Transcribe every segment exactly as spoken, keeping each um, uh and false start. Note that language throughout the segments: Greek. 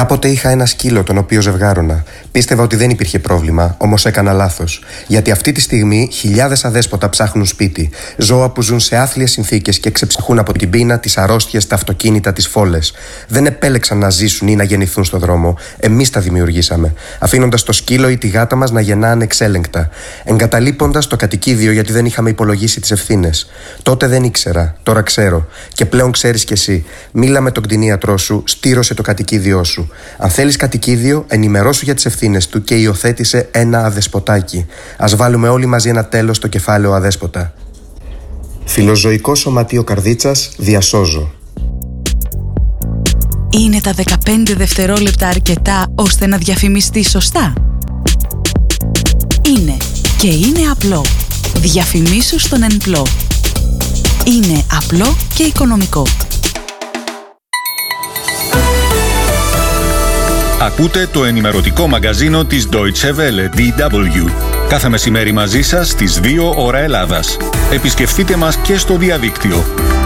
Κάποτε είχα ένα σκύλο τον οποίο ζευγάρωνα. Πίστευα ότι δεν υπήρχε πρόβλημα, όμως έκανα λάθος. Γιατί αυτή τη στιγμή χιλιάδες αδέσποτα ψάχνουν σπίτι. Ζώα που ζουν σε άθλιες συνθήκες και ξεψυχούν από την πείνα, τις αρρώστιες, τα αυτοκίνητα, τις φόλες. Δεν επέλεξαν να ζήσουν ή να γεννηθούν στο δρόμο. Εμείς τα δημιουργήσαμε. Αφήνοντας το σκύλο ή τη γάτα μας να γεννά ανεξέλεγκτα. Εγκαταλείποντας το κατοικίδιο γιατί δεν είχαμε υπολογίσει τις ευθύνες. Τότε δεν ήξερα, τώρα ξέρω. Και πλέον ξέρεις κι εσύ. Μίλα με τον κτηνίατρό σου, στήρωσε το κατοικίδιό σου. Αν θέλεις κατοικίδιο, ενημερώσου για τις ευθύνες του και υιοθέτησε ένα αδεσποτάκι. Ας βάλουμε όλοι μαζί ένα τέλος στο κεφάλαιο αδέσποτα. Φιλοζωικό Σωματείο Καρδίτσας, διασώζω. Είναι τα δεκαπέντε δευτερόλεπτα αρκετά ώστε να διαφημιστεί σωστά? Είναι και είναι απλό. Διαφημίσου στον Ενπλό. Είναι απλό και οικονομικό. Ακούτε το ενημερωτικό μαγκαζίνο της Deutsche Welle, ντι ντάμπλιου. Κάθε μεσημέρι μαζί σας στις δύο ώρα Ελλάδας. Επισκεφτείτε μας και στο διαδίκτυο.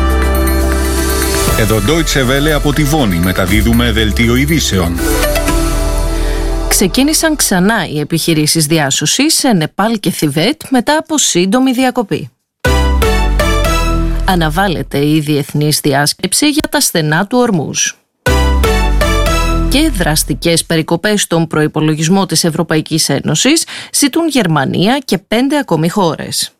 Εδώ Deutsche Welle από τη Βόνη μεταδίδουμε δελτίο ειδήσεων. Ξεκίνησαν ξανά οι επιχειρήσεις διάσωσης σε Νεπάλ και Θιβέτ μετά από σύντομη διακοπή. Αναβάλλεται η διεθνής διάσκεψη για τα στενά του Ορμούζ. Και δραστικές περικοπές στον προϋπολογισμό της Ευρωπαϊκής Ένωσης ζητούν Γερμανία και πέντε ακόμη χώρες.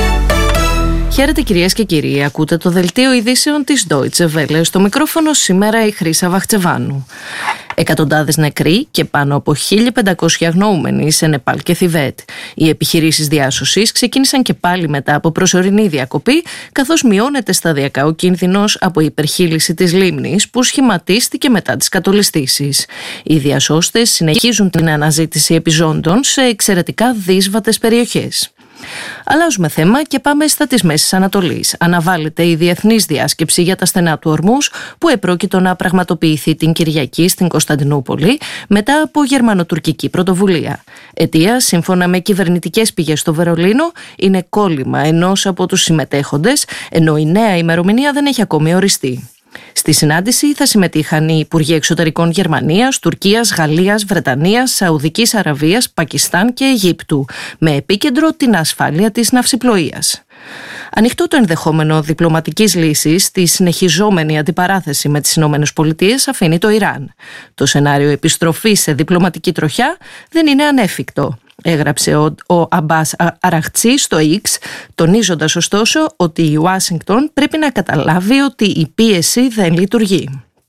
Χαίρετε κυρίες και κύριοι, ακούτε το δελτίο ειδήσεων της Deutsche Welle. Στο μικρόφωνο σήμερα η Χρύσα Βαχτσεβάνου. Εκατοντάδες νεκροί και πάνω από χίλια πεντακόσιοι αγνοούμενοι σε Νεπάλ και Θιβέτ. Οι επιχειρήσεις διάσωσης ξεκίνησαν και πάλι μετά από προσωρινή διακοπή, καθώς μειώνεται σταδιακά ο κίνδυνος από υπερχείληση της λίμνης που σχηματίστηκε μετά τις κατολιστήσεις. Οι διασώστες συνεχίζουν την αναζήτηση επιζώντων σε εξαιρετικά δύσβατες περιοχές. Αλλάζουμε θέμα και πάμε στα της Μέσης Ανατολής. Αναβάλλεται η διεθνής διάσκεψη για τα στενά του Ορμούζ που επρόκειτο να πραγματοποιηθεί την Κυριακή στην Κωνσταντινούπολη μετά από γερμανοτουρκική πρωτοβουλία. Αιτία, σύμφωνα με κυβερνητικές πηγές στο Βερολίνο, είναι κόλλημα ενός από τους συμμετέχοντες, ενώ η νέα ημερομηνία δεν έχει ακόμη οριστεί. Στη συνάντηση θα συμμετείχαν οι Υπουργοί Εξωτερικών Γερμανίας, Τουρκίας, Γαλλίας, Βρετανίας, Σαουδικής Αραβίας, Πακιστάν και Αιγύπτου, με επίκεντρο την ασφάλεια της ναυσιπλοείας. Ανοιχτό το ενδεχόμενο διπλωματικής λύσης στη συνεχιζόμενη αντιπαράθεση με τις Ηνωμένες Πολιτείες αφήνει το Ιράν. Το σενάριο επιστροφής σε διπλωματική τροχιά δεν είναι ανέφικτο, έγραψε ο, ο Αμπάς Αραχτσί στο X, τονίζοντας ωστόσο ότι η Ουάσιγκτον πρέπει να καταλάβει ότι η πίεση δεν λειτουργεί.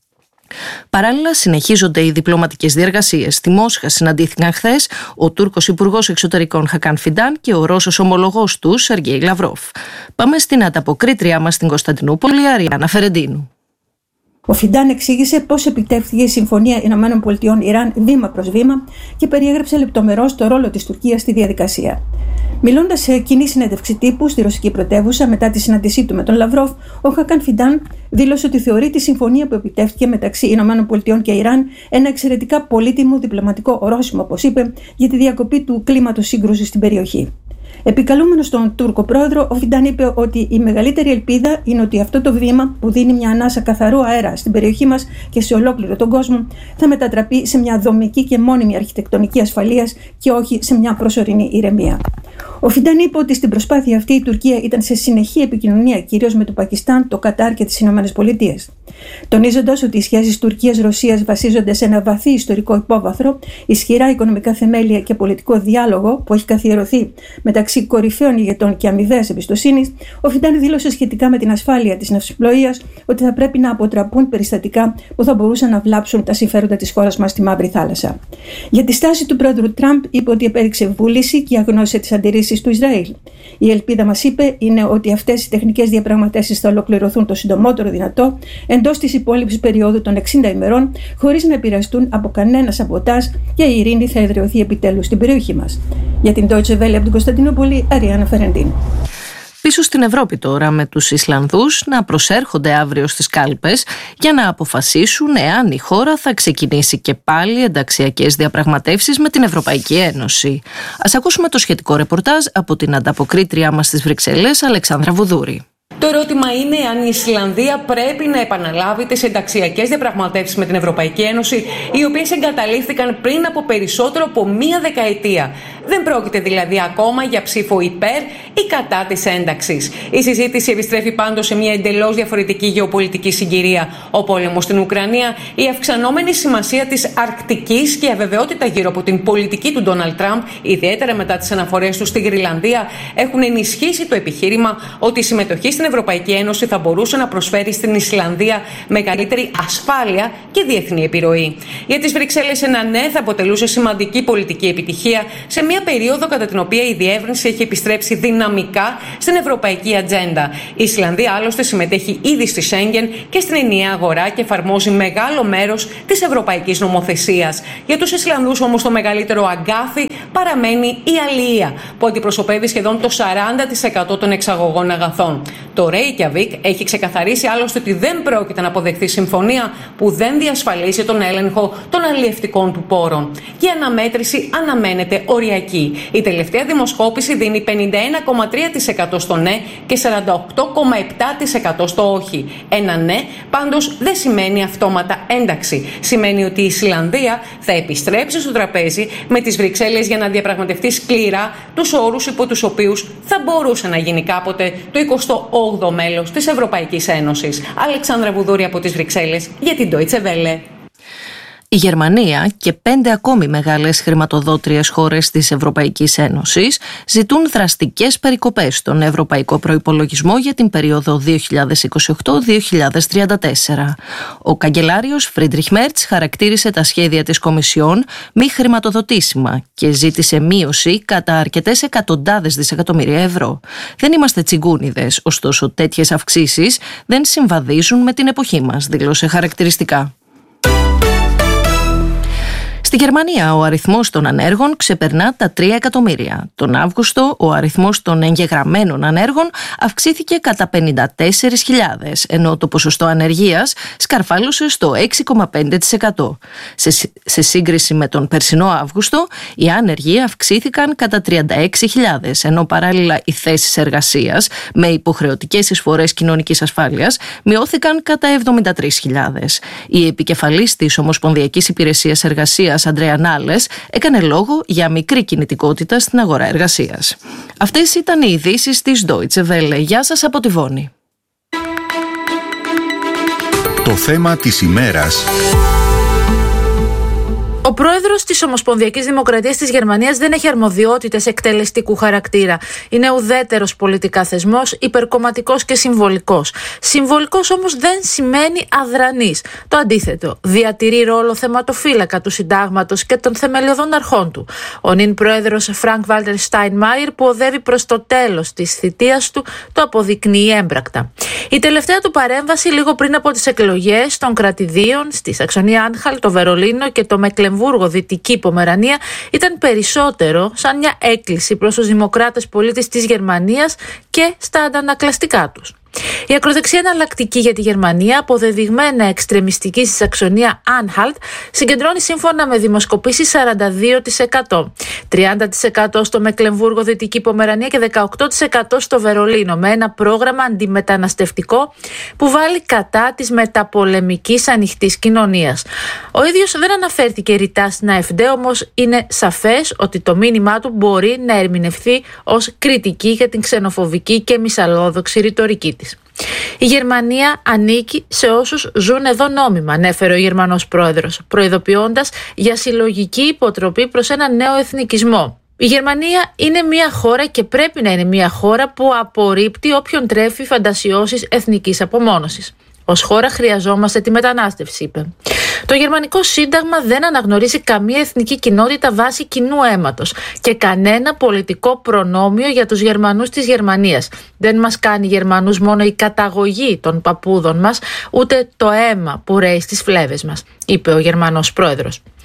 Παράλληλα, συνεχίζονται οι διπλωματικές διεργασίες. Στη Μόσχα συναντήθηκαν χθες ο Τούρκος Υπουργός Εξωτερικών Χακάν Φιντάν και ο Ρώσος ομολογός του Σεργέη Λαυρόφ. Πάμε στην ανταποκρίτριά μας στην Κωνσταντινούπολη, Αριάννα Φερεντίνου. Ο Φιντάν εξήγησε πώς επιτεύχθηκε η Συμφωνία Ηνωμένων Πολιτειών Ιράν βήμα προς βήμα και περιέγραψε λεπτομερώς το ρόλο της Τουρκίας στη διαδικασία. Μιλώντας σε κοινή συνέντευξη τύπου στη ρωσική πρωτεύουσα μετά τη συνάντησή του με τον Λαυρόφ, ο Χακάν Φιντάν δήλωσε ότι θεωρεί τη συμφωνία που επιτεύχθηκε μεταξύ Ηνωμένων Πολιτειών και Ιράν ένα εξαιρετικά πολύτιμο διπλωματικό ορόσημο, όπως είπε, για τη διακοπή του κλίματος σύγκρουσης στην περιοχή. Επικαλούμενος τον Τούρκο πρόεδρο, ο Φιντάν είπε ότι η μεγαλύτερη ελπίδα είναι ότι αυτό το βήμα που δίνει μια ανάσα καθαρού αέρα στην περιοχή μας και σε ολόκληρο τον κόσμο θα μετατραπεί σε μια δομική και μόνιμη αρχιτεκτονική ασφαλείας και όχι σε μια προσωρινή ηρεμία. Ο Φιντάν είπε ότι στην προσπάθεια αυτή η Τουρκία ήταν σε συνεχή επικοινωνία κυρίως με το Πακιστάν, το Κατάρ και τις Ηνωμένες Πολιτείες. Τονίζοντας ότι οι σχέσεις Τουρκίας-Ρωσίας βασίζονται σε ένα βαθύ ιστορικό υπόβαθρο, ισχυρά οικονομικά θεμέλια και πολιτικό διάλογο που έχει καθιερωθεί μεταξύ κορυφαίων ηγετών και αμοιβαίας εμπιστοσύνης, ο Φιντάν δήλωσε σχετικά με την ασφάλεια της ναυσιπλοείας ότι θα πρέπει να αποτραπούν περιστατικά που θα μπορούσαν να βλάψουν τα συμφέροντα της χώρας μας στη Μαύρη Θάλασσα. Για τη στάση του πρόεδρου Τραμπ, είπε ότι επέδειξε βούληση και αγνώρισε τις αντιρρήσεις του Ισραήλ. Η ελπίδα, μας είπε, είναι ότι αυτές οι τεχνικές διαπραγματεύσεις θα ολοκληρωθούν το συντομότερο δυνατό εντός της υπόλοιπης περίοδου των εξήντα ημερών, χωρίς να επηρεαστούν από κανένα σαμποτάζ και η ειρήνη θα εδραιωθεί επιτέλους στην περιοχή μας. Για την Deutsche Welle από την Κωνσταντινούπολη, Αριάννα Φερεντίνου. Πίσω στην Ευρώπη τώρα, με τους Ισλανδούς να προσέρχονται αύριο στις κάλπες για να αποφασίσουν εάν η χώρα θα ξεκινήσει και πάλι ενταξιακές διαπραγματεύσεις με την Ευρωπαϊκή Ένωση. Ας ακούσουμε το σχετικό ρεπορτάζ από την ανταποκρίτριά μας στις Βρυξέλλες, Αλεξάνδρα Βουδούρη. Το ερώτημα είναι αν η Ισλανδία πρέπει να επαναλάβει τις ενταξιακές διαπραγματεύσεις με την Ευρωπαϊκή Ένωση, οι οποίες εγκαταλείφθηκαν πριν από περισσότερο από μία δεκαετία. Δεν πρόκειται δηλαδή ακόμα για ψήφο υπέρ ή κατά της ένταξης. Η συζήτηση επιστρέφει πάντως σε μια εντελώς διαφορετική γεωπολιτική συγκυρία. Ο πόλεμος στην Ουκρανία, η αυξανόμενη σημασία της Αρκτικής και η αβεβαιότητα γύρω από την πολιτική του Ντόναλντ Τραμπ, ιδιαίτερα μετά τις αναφορές του στη Γροιλανδία, έχουν ενισχύσει το επιχείρημα ότι η συμμετοχή στην Ευρωπαϊκή Ένωση θα μπορούσε να προσφέρει στην Ισλανδία μεγαλύτερη ασφάλεια και διεθνή επιρροή. Για τις Βρυξέλλες, ένα ναι θα αποτελούσε σημαντική πολιτική επιτυχία σε μια περίοδο κατά την οποία η διεύρυνση έχει επιστρέψει δυναμικά στην ευρωπαϊκή ατζέντα. Η Ισλανδία άλλωστε συμμετέχει ήδη στη Σέγγεν και στην ενιαία αγορά και εφαρμόζει μεγάλο μέρος της ευρωπαϊκής νομοθεσίας. Για τους Ισλανδούς όμως το μεγαλύτερο αγκάθι παραμένει η αλληλεία, που αντιπροσωπεύει σχεδόν το σαράντα τοις εκατό των εξαγωγών αγαθών. Το Reykjavik έχει ξεκαθαρίσει άλλωστε ότι δεν πρόκειται να αποδεχθεί συμφωνία που δεν διασφαλίσει τον έλεγχο των αλλιευτικών του πόρων. Και η αναμέτρηση αναμένεται οριακή. Η τελευταία δημοσκόπηση δίνει πενήντα ένα κόμμα τρία τοις εκατό στο ναι και σαράντα οκτώ κόμμα επτά τοις εκατό στο όχι. Ένα ναι πάντως δεν σημαίνει αυτόματα ένταξη. Σημαίνει ότι η Ισλανδία θα επιστρέψει στο τραπέζι με τις Βρυξέλλες για να διαπραγματευτεί σκληρά τους όρους υπό τους οποίους θα μπορούσε να γίνει κάποτε το εικοστό όγδοο μέλος της Ευρωπαϊκής Ένωσης. Αλεξάνδρα Βουδούρη από τις Βρυξέλλες για την Deutsche Welle. Η Γερμανία και πέντε ακόμη μεγάλες χρηματοδότριες χώρες της Ευρωπαϊκής Ένωσης ζητούν δραστικές περικοπές στον ευρωπαϊκό προϋπολογισμό για την περίοδο δύο χιλιάδες είκοσι οκτώ με δύο χιλιάδες τριάντα τέσσερα. Ο καγκελάριος Φρίντριχ Μέρτς χαρακτήρισε τα σχέδια της Κομισιόν μη χρηματοδοτήσιμα και ζήτησε μείωση κατά αρκετές εκατοντάδες δισεκατομμύρια ευρώ. Δεν είμαστε τσιγκούνιδες, ωστόσο τέτοιες αυξήσεις δεν συμβαδίζουν με την εποχή μας, δήλωσε χαρακτηριστικά. Στη Γερμανία ο αριθμός των ανέργων ξεπερνά τα τρία εκατομμύρια. Τον Αύγουστο ο αριθμός των εγγεγραμμένων ανέργων αυξήθηκε κατά πενήντα τέσσερις χιλιάδες, ενώ το ποσοστό ανεργίας σκαρφάλωσε στο έξι κόμμα πέντε τοις εκατό. Σε, σε σύγκριση με τον περσινό Αύγουστο, οι άνεργοι αυξήθηκαν κατά τριάντα έξι χιλιάδες, ενώ παράλληλα οι θέσεις εργασίας με υποχρεωτικές εισφορές κοινωνικής ασφάλειας μειώθηκαν κατά εβδομήντα τρεις χιλιάδες. Η επικεφαλής της Ομοσπονδιακής Υπηρεσίας Εργασίας, Αντρέα Νάλες, έκανε λόγο για μικρή κινητικότητα στην αγορά εργασίας. Αυτές ήταν οι ειδήσεις της Deutsche Welle. Γεια σας από τη Βόνη. Το θέμα της ημέρας. Ο πρόεδρος της Ομοσπονδιακής Δημοκρατίας της Γερμανίας δεν έχει αρμοδιότητες εκτελεστικού χαρακτήρα. Είναι ουδέτερος πολιτικά θεσμός, υπερκομματικός και συμβολικός. Συμβολικός όμως δεν σημαίνει αδρανής. Το αντίθετο, διατηρεί ρόλο θεματοφύλακα του συντάγματος και των θεμελιωδών αρχών του. Ο νυν πρόεδρος Φρανκ Βάλτερ Στάινμαϊερ, που οδεύει προς το τέλος της θητείας του, το αποδεικνύει έμπρακτα. Η τελευταία του παρέμβαση λίγο πριν από τις εκλογές των κρατηδίων στη Σαξονία Άνχαλτ, το Βερολίνο και το Μεκλεμβούργο, Δυτική Πομερανία, ήταν περισσότερο σαν μια έκκληση προς τους δημοκράτες πολίτες της Γερμανίας και στα αντανακλαστικά τους. Η ακροδεξιά εναλλακτική για τη Γερμανία, αποδεδειγμένα εξτρεμιστική στη Σαξονία Άνχαλτ, συγκεντρώνει σύμφωνα με δημοσκοπήσεις σαράντα δύο τοις εκατό, τριάντα τοις εκατό στο Μεκλεμβούργο, Δυτική Πομερανία και δεκαοκτώ τοις εκατό στο Βερολίνο, με ένα πρόγραμμα αντιμεταναστευτικό που βάλει κατά της μεταπολεμικής ανοιχτής κοινωνίας. Ο ίδιος δεν αναφέρθηκε ρητά στην AfD, όμως είναι σαφές ότι το μήνυμά του μπορεί να ερμηνευθεί ως κριτική για την ξενοφοβική και μυσαλλόδοξη ρητορική της. Η Γερμανία ανήκει σε όσους ζουν εδώ νόμιμα, ανέφερε ο Γερμανός πρόεδρος, προειδοποιώντας για συλλογική υποτροπή προς ένα νέο εθνικισμό. Η Γερμανία είναι μια χώρα και πρέπει να είναι μια χώρα που απορρίπτει όποιον τρέφει φαντασιώσεις εθνικής απομόνωσης. Ως χώρα χρειαζόμαστε τη μετανάστευση, είπε. Το Γερμανικό Σύνταγμα δεν αναγνωρίζει καμία εθνική κοινότητα βάσει κοινού αίματος και κανένα πολιτικό προνόμιο για τους Γερμανούς της Γερμανίας. Δεν μας κάνει Γερμανούς μόνο η καταγωγή των παππούδων μας, ούτε το αίμα που ρέει στις φλέβες μας, είπε ο Γερμανός πρόεδρος.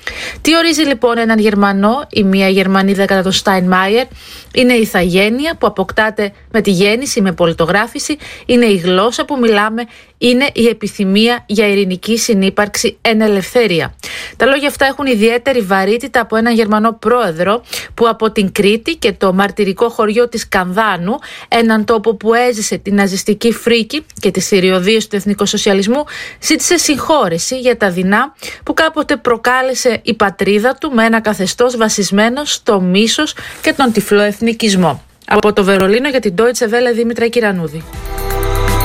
Τι ορίζει λοιπόν έναν Γερμανό ή μια Γερμανίδα κατά το Στάινμαϊερ? Είναι η ηθαγένεια που αποκτάται με τη γέννηση, με πολιτογράφηση, είναι η γλώσσα που μιλάμε, είναι η επιθυμία για ειρηνική συνύπαρξη εν ελευθερία. Τα λόγια αυτά έχουν ιδιαίτερη βαρύτητα από έναν Γερμανό πρόεδρο που από την Κρήτη και το μαρτυρικό χωριό της Κανδάνου, έναν τόπο που έζησε την ναζιστική φρίκη και τις θηριωδίες του εθνικοσοσιαλισμού, ζήτησε συγχώρεση για τα δεινά που κάποτε προκάλεσε η πατρίδα του με ένα καθεστώς βασισμένο στο μίσος και τον τυφλό εθνικισμό. Από το Βερολίνο για την Deutsche Welle, Δήμητρα Κυρανούδη.